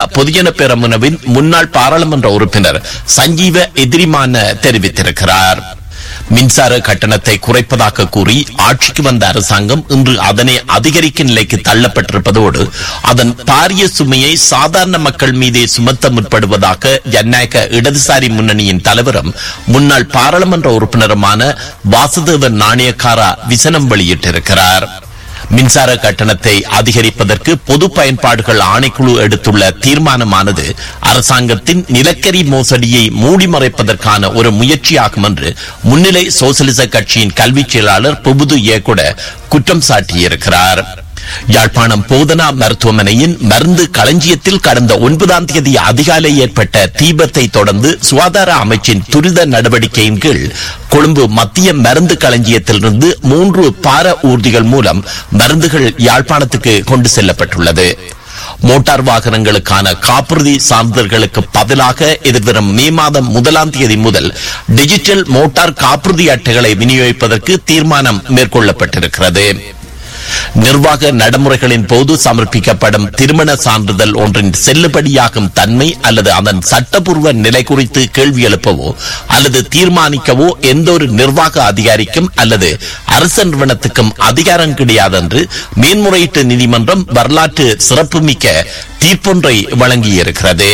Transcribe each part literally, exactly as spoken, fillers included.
பொதுஜன பெரமுனவின் முன்னாள் பாராளுமன்ற உறுப்பினர் சஞ்சீவ எதிரிமான தெரிவித்திருக்கிறார். மின்சார கட்டணத்தை குறைப்பதாக கூறி ஆட்சிக்கு வந்த அரசாங்கம் இன்று அதனை அதிகரிக்கும் நிலைக்கு தள்ளப்பட்டிருப்பதோடு அதன் பாரிய சுமையை சாதாரண மக்கள் மீதே சுமத்த முற்படுவதாக ஜனநாயக இடதுசாரி முன்னணியின் தலைவரும் முன்னாள் பாராளுமன்ற உறுப்பினருமான வாசுதேவ நாணயக்காரா விசனம் வெளியிட்டிருக்கிறார். மின்சார கட்டணத்தை அதிகரிப்பதற்கு பொது பயன்பாடுகள் ஆணைக்குழு எடுத்துள்ள தீர்மானமானது அரசாங்கத்தின் நிலக்கரி மோசடியை மூடி மறைப்பதற்கான ஒரு முயற்சியாகும் என்று முன்னிலை சோசலிச கட்சியின் கல்வி செயலாளர் புபுது ஏகொட குற்றம் சாட்டியிருக்கிறார். யாழ்ப்பாணம் போதனா மருத்துவமனையின் மருந்து களஞ்சியத்தில் கடந்த ஒன்பதாம் தேதி அதிகாலை ஏற்பட்ட தீபத்தை தொடர்ந்து சுகாதார அமைச்சின் துரித நடவடிக்கையின் கீழ் கொழும்பு மத்திய மருந்து களஞ்சியத்திலிருந்து மூன்று பார ஊர்திகள் மூலம் மருந்துகள் யாழ்ப்பாணத்துக்கு கொண்டு செல்லப்பட்டுள்ளது. மோட்டார் வாகனங்களுக்கான காப்புறுதி சான்றிதழ்களுக்கு பதிலாக எதிர்வரும் மே மாதம் முதலாம் தேதி முதல் டிஜிட்டல் மோட்டார் காப்புறுதி அட்டைகளை விநியோகிப்பதற்கு தீர்மானம் மேற்கொள்ளப்பட்டிருக்கிறது. நிர்வாக நடைமுறைகளின் போது சமர்ப்பிக்கப்படும் திருமண சான்றிதழ் ஒன்றின் செல்லுபடியாகும் தன்மை அல்லது அதன் சட்டப்பூர்வ நிலை குறித்து கேள்வி எழுப்பவோ அல்லது தீர்மானிக்கவோ எந்த ஒரு நிர்வாக அதிகாரிக்கும் அல்லது அரசு நிறுவனத்துக்கும் அதிகாரம் கிடையாது என்று மேன்முறையீட்டு நீதிமன்றம் வரலாற்று சிறப்புமிக்க தீர்ப்பொன்றை வழங்கியிருக்கிறது.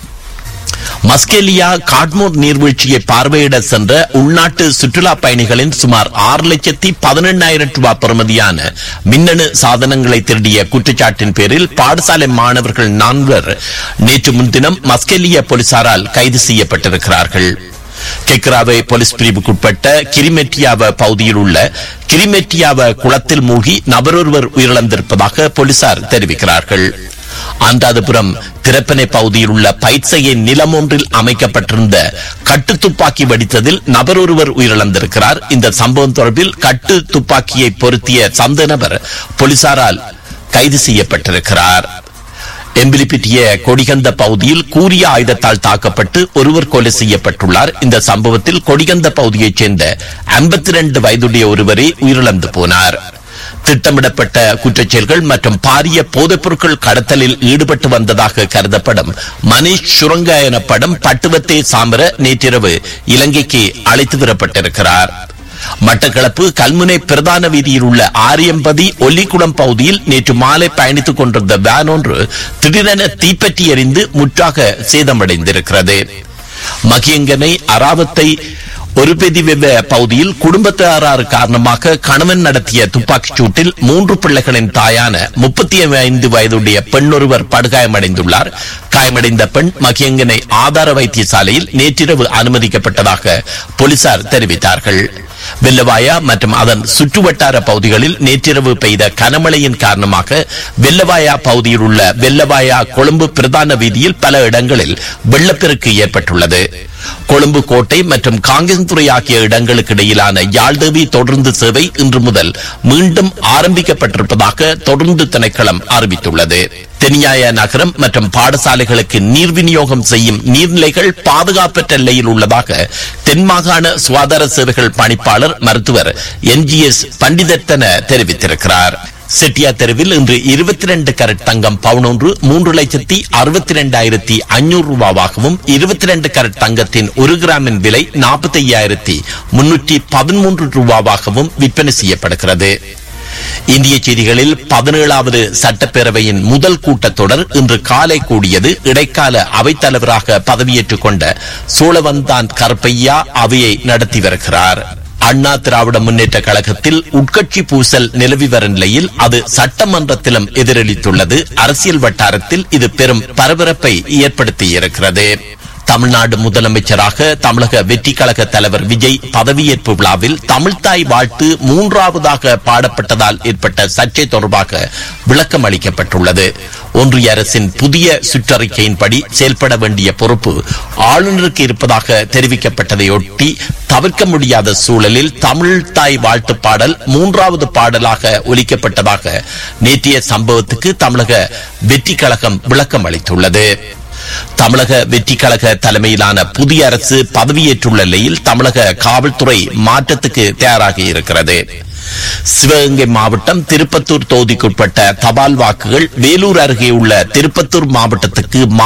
மஸ்கெலியா காட்மோர் நீர்வீழ்ச்சியை பார்வையிட சென்ற உள்நாட்டு சுற்றுலா பயணிகளின் சுமார் ஆறு லட்சத்தி பதினெண்ணாயிரம் ரூபாய் பெறுமதியான மின்னணு சாதனங்களை திருடிய குற்றச்சாட்டின் பேரில் பாடசாலை மாணவர்கள் நான்கு நேற்று முன்தினம் மஸ்கெலியா போலீசாரால் கைது செய்யப்பட்டிருக்கிறார்கள். கெக்ராவை போலீஸ் பிரிவுக்குட்பட்ட கிரிமெட்டியாவ பகுதியில் உள்ள கிரிமெட்டியாவ குளத்தில் மூழ்கி நபரொருவர் உயிரிழந்திருப்பதாக போலீசார் தெரிவிக்கிறார்கள். அந்தாதிபுரம் திரப்பனை பகுதியில் உள்ள பயிற்சையை நிலம் ஒன்றில் அமைக்கப்பட்டிருந்த கட்டு துப்பாக்கி வெடித்ததில் நபர் ஒருவர் உயிரிழந்திருக்கிறார். இந்த சம்பவம் தொடர்பில் கட்டு துப்பாக்கியை பொருத்திய சந்த நபர் போலீசாரால் கைது செய்யப்பட்டிருக்கிறார். எம்பிலிப்பிட்டிய கொடிகந்த பகுதியில் கூரிய ஆயுதத்தால் தாக்கப்பட்டு ஒருவர் கொலை செய்யப்பட்டுள்ளார். இந்த சம்பவத்தில் கொடிகந்த பகுதியைச் சேர்ந்த ஐம்பத்தி இரண்டு வயதுடைய ஒருவரே உயிரிழந்து போனார். திட்டமிடப்பட்ட குற்றச்செயல்கள் மற்றும் பாரிய போதைப் பொருட்கள் கடத்தலில் ஈடுபட்டு வந்ததாக கருதப்படும் மனிஷ் சுரங்க எனப்படும் பட்டுவத்தே சாம்பர நேற்றிரவு இலங்கைக்கு அழைத்து வரப்பட்டிருக்கிறார். மட்டக்களப்பு கல்முனை பிரதான வீதியில் உள்ள ஆரியம்பதி ஒல்லிக்குளம் பகுதியில் நேற்று மாலை பயணித்துக் கொண்டிருந்த வேன் ஒன்று திடீரென தீப்பற்றி எறிந்து முற்றாக சேதமடைந்திருக்கிறது. மகியங்கனை அராவத்தை ஒரு பெதிவெவ பகுதியில் குடும்பத்தாராறு காரணமாக கணவன் நடத்திய துப்பாக்கிச் சூட்டில் மூன்று பிள்ளைகளின் தாயான முப்பத்தி ஐந்து வயதுடைய பெண் ஒருவர் படுகாயமடைந்துள்ளார். காயமடைந்த பெண் மகியங்கனை ஆதார வைத்தியசாலையில் நேற்றிரவு அனுமதிக்கப்பட்டதாக போலீசார் தெரிவித்தார்கள். வெள்ளவாயா மற்றும் அதன் சுற்றுவட்டார பகுதிகளில் நேற்றிரவு பெய்த கனமழையின் காரணமாக வெள்ளவாயா பகுதியில் உள்ள வெள்ளவாயா கொழும்பு பிரதான வீதியில் பல இடங்களில் வெள்ளப்பெருக்கு ஏற்பட்டுள்ளது. கொழும்பு கோட்டை மற்றும் காங்கேசன்துறை ஆகிய இடங்களுக்கு இடையிலான யாழ்தேவி தொடர்ந்து சேவை இன்று முதல் மீண்டும் ஆரம்பிக்கப்பட்டிருப்பதாக தொடர்ந்து திணைக்களம் அறிவித்துள்ளது. தென்னியாய நகரம் மற்றும் பாடசாலைகளுக்கு நீர் விநியோகம் செய்யும் நீர்நிலைகள் பாதுகாப்பற்ற நிலையில் உள்ளதாக தென்மாகாண சுகாதார சேவைகள் பணிப்பாளர் மருத்துவர் என் ஜி எஸ் பண்டிதத்தன தெரிவித்திருக்கிறார். செட்டியா தெருவில் இன்று இருபத்தி இரண்டு கரட் தங்கம் பவுனொன்று மூன்று லட்சத்தி அறுபத்தி இரண்டாயிரத்தி ஐநூறு ரூபாவாகவும் இருபத்தி இரண்டு கரட் தங்கத்தின் ஒரு கிராமின் விலை நாற்பத்தி ஐயாயிரத்தி முன்னூற்றி பதிமூன்று ரூபாவாகவும் விற்பனை செய்யப்படுகிறது. இந்திய செய்திகளில் பதினேழாவது சட்டப்பேரவையின் முதல் கூட்டத்தொடர் இன்று காலை கூடியது. இடைக்கால அவைத்தலைவராக பதவியேற்றுக் கொண்ட சோழவந்தான் கருப்பையா அவையை நடத்தி வருகிறார். அண்ணா திராவிட முன்னேற்ற கழகத்தில் உட்கட்சி பூசல் நிலவி வரும் நிலையில் அது சட்டமன்றத்திலும் எதிரொலித்துள்ளது. அரசியல் வட்டாரத்தில் இது பெரும் பரபரப்பை ஏற்படுத்தியிருக்கிறது. தமிழ்நாடு முதலமைச்சராக தமிழக வெற்றி கழக தலைவர் விஜய் பதவியேற்பு விழாவில் தமிழ்தாய் வாழ்த்து மூன்றாவதாக பாடப்பட்டதால் ஏற்பட்ட சர்ச்சை தொடர்பாக விளக்கம் அளிக்கப்பட்டுள்ளது. ஒன்றிய அரசின் புதிய சுற்றறிக்கையின்படி செயல்பட வேண்டிய பொறுப்பு ஆளுநருக்கு இருப்பதாக தெரிவிக்கப்பட்டதையொட்டி தவிர்க்க முடியாத சூழலில் தமிழ்தாய் வாழ்த்து பாடல் மூன்றாவது பாடலாக ஒலிக்கப்பட்டதாக நேற்றைய சம்பவத்துக்கு தமிழக வெற்றி கழகம் விளக்கம் அளித்துள்ளது. தமிழக வெற்றி கழக தலைமையிலான புதிய அரசு பதவியேற்றுள்ள நிலையில் தமிழக காவல்துறை மாற்றத்துக்கு தயாராகி இருக்கிறது. சிவகங்கை மாவட்டம் திருப்பத்தூர் தொகுதிக்குட்பட்ட தபால் வாக்குகள் வேலூர் அருகே உள்ள திருப்பத்தூர் மாவட்டத்துக்கு